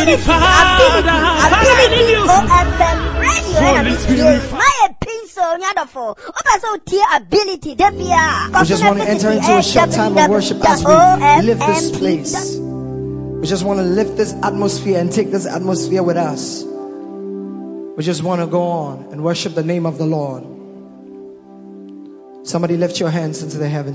Ability. OFM radio. Ability. We just want to enter into a short time of worship as we lift this place. We just want to lift this atmosphere and take this atmosphere with us. We just want to go on and worship the name of the Lord. Somebody lift your hands into the heavens.